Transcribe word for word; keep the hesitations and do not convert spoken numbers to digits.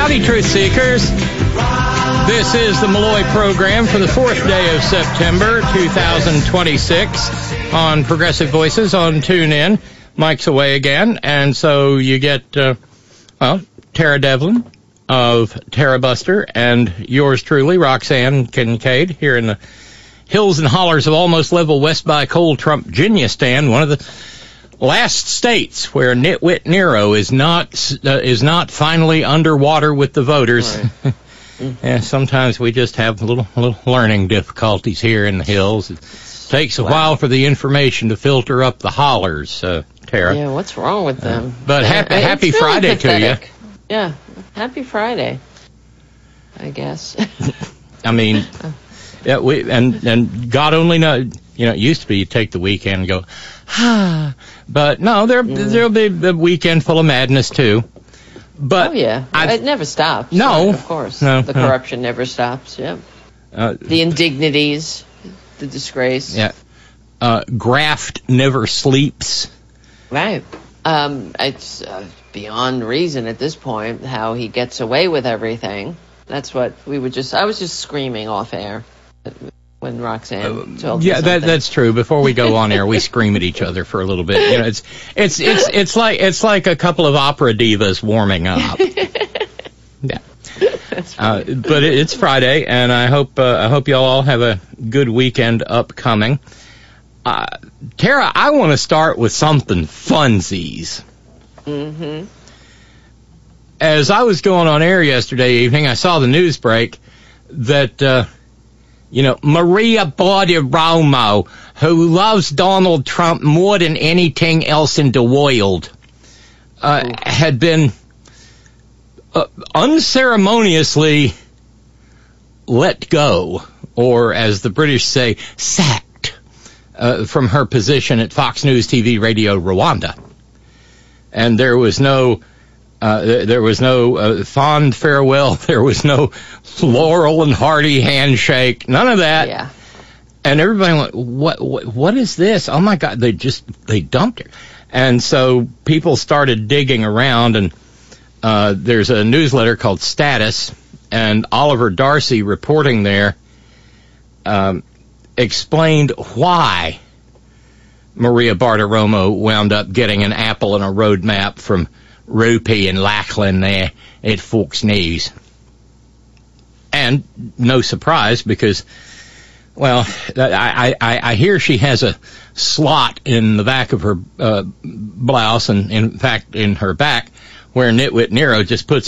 Howdy, Truth Seekers. This is the Malloy program for the fourth day of September, two thousand twenty-six, on Progressive Voices on TuneIn. Mike's away again, and so you get, uh, well, Tara Devlin of Tara Buster and yours truly, Roxanne Kincaid, here in the hills and hollers of almost level West by Cold Trump Geniustan, one of the last states where Nitwit Nero is not uh, is not finally underwater with the voters. Right. And sometimes we just have little little learning difficulties here in the hills. It takes a wow. while for the information to filter up the hollers, uh, Tara. Yeah, what's wrong with them? Uh, but happy, uh, happy really Friday pathetic. to you. Yeah, happy Friday, I guess. I mean, yeah, we and and God only knows. You know, it used to be you take the weekend and go, ah, but no, there mm. there'll be a weekend full of madness too. But oh yeah, I've, it never stops. No, right, of course, no, the no. corruption never stops. Yeah, uh, the indignities, the disgrace. Yeah, uh, graft never sleeps. Right. Um, it's uh, beyond reason at this point how he gets away with everything. That's what we were just. I was just screaming off air when Roxanne told yeah, me that that's true. Before we go on air, we scream at each other for a little bit. You know, it's it's it's it's like it's like a couple of opera divas warming up. Yeah, uh, but it, it's Friday, and I hope uh, I hope y'all all have a good weekend upcoming. Uh, Tara, I want to start with something funsies. Mm-hmm. As I was going on air yesterday evening, I saw the news break that. Uh, You know, Maria Bartiromo, who loves Donald Trump more than anything else in the world, uh, had been uh, unceremoniously let go, or as the British say, sacked, uh, from her position at Fox News T V Radio Rwanda. And there was no... Uh, there was no uh, fond farewell. There was no Laurel and Hardy handshake. None of that. Yeah. And everybody went, what, what, what is this? Oh my God. They just, they dumped her. And so people started digging around, and, uh, there's a newsletter called Status, and Oliver Darcy reporting there, um, explained why Maria Bartiromo wound up getting an apple and a road map from Rupee and Lachlan there at Fox News. And no surprise, because, well, I, I, I hear she has a slot in the back of her uh, blouse, and in fact in her back, where Nitwit Nero just puts